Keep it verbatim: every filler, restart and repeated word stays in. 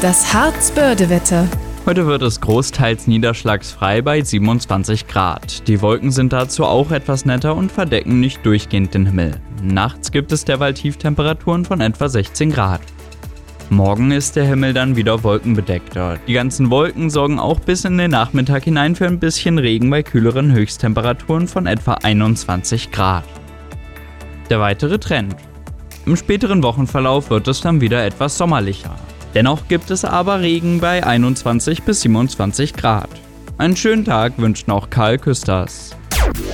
Das Harz-Börde-Wetter. Heute wird es großteils niederschlagsfrei bei siebenundzwanzig Grad. Die Wolken sind dazu auch etwas netter und verdecken nicht durchgehend den Himmel. Nachts gibt es derweil Tieftemperaturen von etwa sechzehn Grad. Morgen ist der Himmel dann wieder wolkenbedeckter. Die ganzen Wolken sorgen auch bis in den Nachmittag hinein für ein bisschen Regen bei kühleren Höchsttemperaturen von etwa einundzwanzig Grad. Der weitere Trend. Im späteren Wochenverlauf wird es dann wieder etwas sommerlicher. Dennoch gibt es aber Regen bei einundzwanzig bis siebenundzwanzig Grad. Einen schönen Tag wünscht noch Karl Küsters.